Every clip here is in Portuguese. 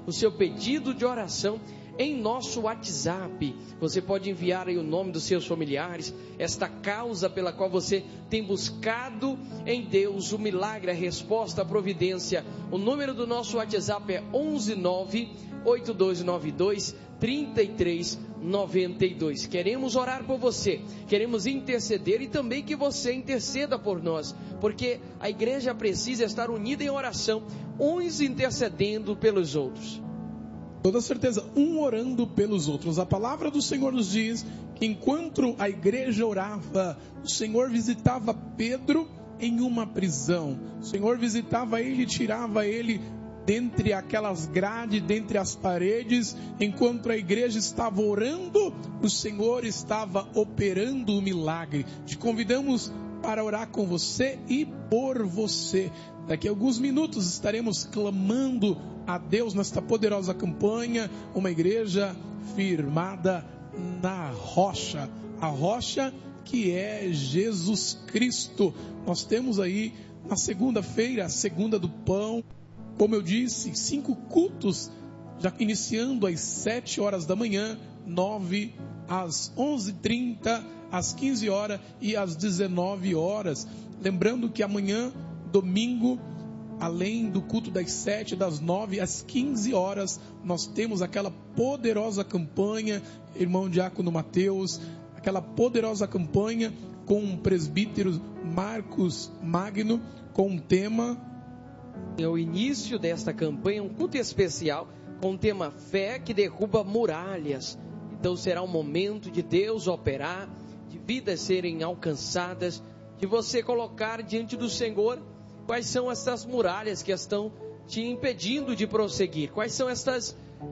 o seu pedido de oração em nosso WhatsApp. Você pode enviar aí o nome dos seus familiares, esta causa pela qual você tem buscado em Deus o milagre, a resposta, a providência. O número do nosso WhatsApp é 11982923392. Queremos orar por você, queremos interceder e também que você interceda por nós, porque a igreja precisa estar unida em oração, uns intercedendo pelos outros. Toda certeza, um orando pelos outros. A palavra do Senhor nos diz que enquanto a igreja orava, o Senhor visitava Pedro em uma prisão. O Senhor visitava ele e tirava ele dentre aquelas grades, dentre as paredes. Enquanto a igreja estava orando, o Senhor estava operando o milagre. Te convidamos para orar com você e por você. Daqui a alguns minutos estaremos clamando a Deus nesta poderosa campanha, uma igreja firmada na rocha, a rocha que é Jesus Cristo. Nós temos aí na segunda-feira, a segunda do pão, como eu disse, 5 cultos, já iniciando às 7 horas da manhã, 9 às 11h30, às 15 horas e às 19 horas. Lembrando que amanhã, domingo, além do culto das 7, das 9 às 15 horas, nós temos aquela poderosa campanha, irmão Diácono Mateus, aquela poderosa campanha com o presbítero Marcos Magno, com um tema. É o início desta campanha, um culto especial, com o tema Fé que derruba muralhas. Então será um momento de Deus operar, de vidas serem alcançadas, de você colocar diante do Senhor quais são essas muralhas que estão te impedindo de prosseguir? Quais são essas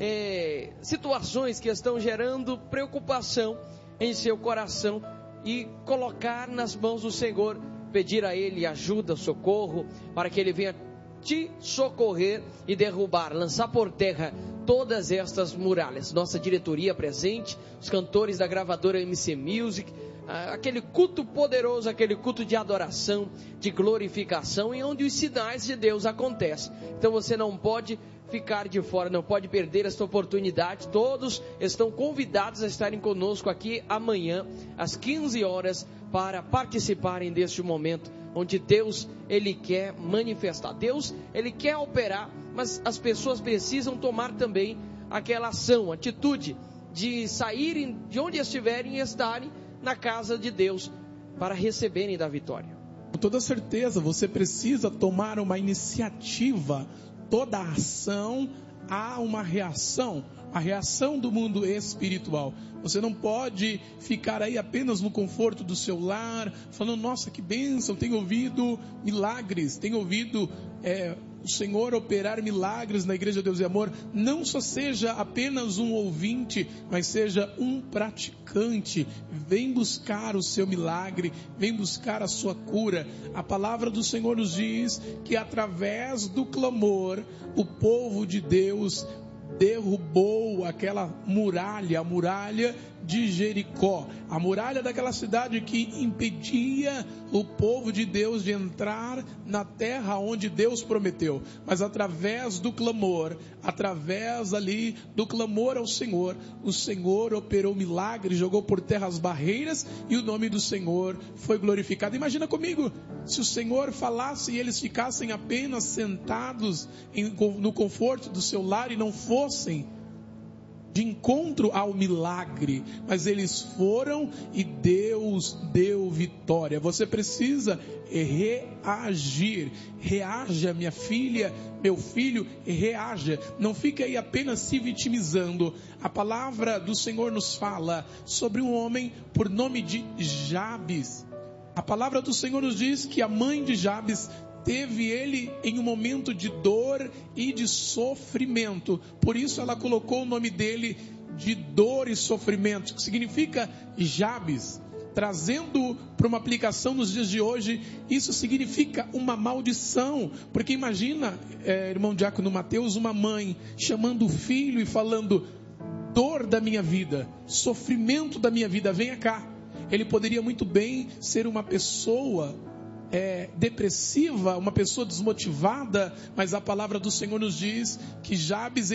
situações que estão gerando preocupação em seu coração? E colocar nas mãos do Senhor, pedir a Ele ajuda, socorro, para que Ele venha te socorrer e derrubar, lançar por terra todas estas muralhas. Nossa diretoria presente, os cantores da gravadora MC Music, aquele culto poderoso, aquele culto de adoração, de glorificação, em onde os sinais de Deus acontecem. Então você não pode ficar de fora, não pode perder esta oportunidade. Todos estão convidados a estarem conosco aqui amanhã, às 15 horas, para participarem deste momento, onde Deus, Ele quer manifestar. Deus, Ele quer operar, mas as pessoas precisam tomar também aquela ação, atitude, de saírem de onde estiverem e estarem na casa de Deus, para receberem da vitória. Com toda certeza, você precisa tomar uma iniciativa. Toda ação há uma reação, a reação do mundo espiritual. Você não pode ficar aí apenas no conforto do seu lar, falando, nossa, que bênção, tenho ouvido milagres, tenho ouvido o Senhor operar milagres na Igreja Deus e Amor. Não só seja apenas um ouvinte, mas seja um praticante. Vem buscar o seu milagre, vem buscar a sua cura. A palavra do Senhor nos diz que através do clamor, o povo de Deus derrubou aquela muralha, a muralha de Jericó, a muralha daquela cidade que impedia o povo de Deus de entrar na terra onde Deus prometeu. Mas através do clamor, através ali do clamor ao Senhor, o Senhor operou milagres, jogou por terra as barreiras e o nome do Senhor foi glorificado. Imagina comigo, se o Senhor falasse e eles ficassem apenas sentados no conforto do seu lar e não fossem de encontro ao milagre, mas eles foram e Deus deu vitória. Você precisa reagir. Reaja, minha filha, meu filho, reaja. Não fique aí apenas se vitimizando. A palavra do Senhor nos fala sobre um homem por nome de Jabes. A palavra do Senhor nos diz que a mãe de Jabes teve ele em um momento de dor e de sofrimento. Por isso ela colocou o nome dele de dor e sofrimento, que significa Jabes. Trazendo para uma aplicação nos dias de hoje, isso significa uma maldição. Porque imagina, irmão Diácono Mateus, uma mãe chamando o filho e falando, dor da minha vida, sofrimento da minha vida, venha cá. Ele poderia muito bem ser uma pessoa depressiva, uma pessoa desmotivada, mas a palavra do Senhor nos diz que Jabes